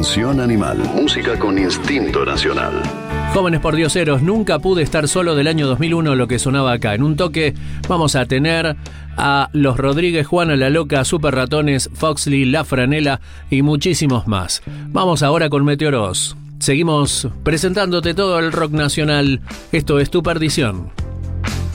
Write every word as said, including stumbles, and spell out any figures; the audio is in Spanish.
Canción Animal. Música con instinto nacional. Jóvenes pordioseros, Nunca pude estar solo del año dos mil uno, lo que sonaba acá. En un toque vamos a tener a Los Rodríguez, Juana la Loca, Super Ratones, Foxly, La Franela y muchísimos más. Vamos ahora con Meteoros. Seguimos presentándote todo el rock nacional. Esto es Tu Perdición.